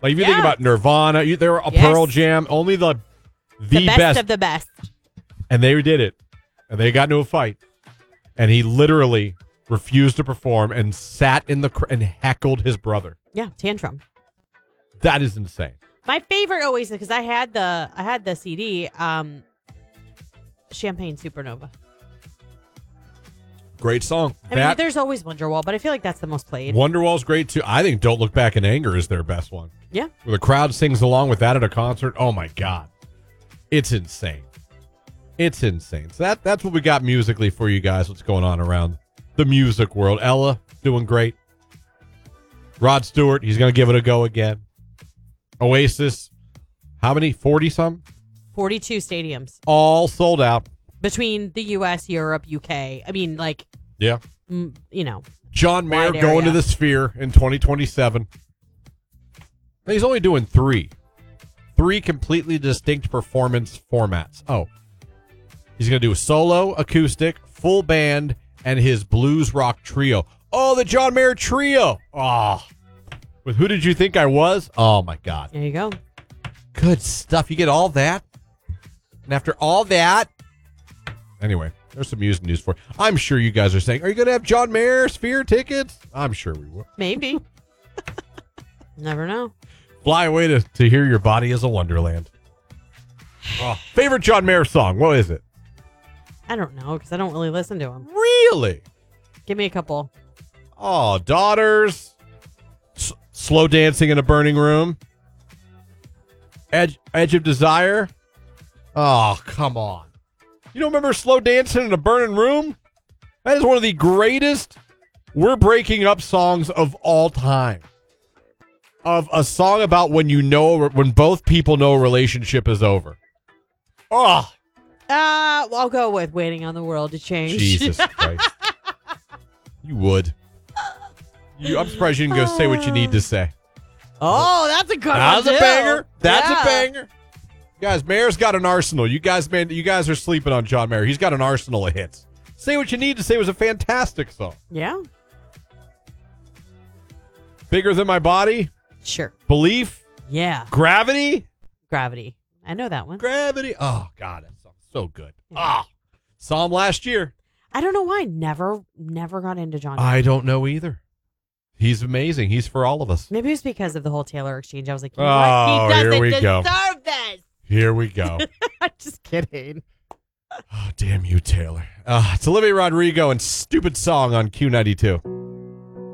Like if you think about Nirvana, they're a Pearl Jam, only the best of the best. And they did it. And they got into a fight. And he literally refused to perform and sat in and heckled his brother. Yeah, tantrum. That is insane. My favorite Oasis, because I had the CD, Champagne Supernova. Great song. I mean, there's always Wonderwall, but I feel like that's the most played. Wonderwall's great too. I think Don't Look Back in Anger is their best one. Yeah. Where the crowd sings along with that at a concert. Oh my God. It's insane. It's insane. So that's what we got musically for you guys. What's going on around the music world. Ella doing great. Rod Stewart, he's going to give it a go again. Oasis, how many? 40-some? 42 stadiums. All sold out. Between the U.S., Europe, UK. I mean, like, yeah, John Mayer going to the Sphere in 2027. He's only doing three completely distinct performance formats. Oh, he's going to do a solo, acoustic, full band, and his blues rock trio. Oh, the John Mayer trio. Oh, with Who Did You Think I Was? Oh, my God. There you go. Good stuff. You get all that. And after all that, anyway, there's some music news for you. I'm sure you guys are saying, are you going to have John Mayer Sphere tickets? I'm sure we will. Maybe. Never know. Fly away to hear Your Body is a Wonderland. Oh, favorite John Mayer song? What is it? I don't know, because I don't really listen to him. Really? Give me a couple. Oh, Daughters. Slow Dancing in a Burning Room. Edge of Desire. Oh, come on. You don't remember Slow Dancing in a Burning Room? That is one of the greatest We're Breaking Up songs of all time. Of a song about when both people know a relationship is over. Oh. Well, I'll go with Waiting on the World to Change. Jesus Christ. You would. I'm surprised you didn't go say what you need to say. Oh, that's a good one. That's a banger. That's a banger. Guys, Mayer's got an arsenal. You guys are sleeping on John Mayer. He's got an arsenal of hits. Say What You Need to Say was a fantastic song. Yeah. Bigger Than My Body. Sure. Belief. Yeah. Gravity. I know that one. Gravity. Oh, God, that song's so good. Ah, saw him last year. I don't know why I never got into John Mayer. I don't know either. He's amazing. He's for all of us. Maybe it's because of the whole Taylor exchange. I was like, oh, he doesn't here we deserve this. Here we go. Just kidding. Oh, damn you, Taylor. It's Olivia Rodrigo and Stupid Song on Q92.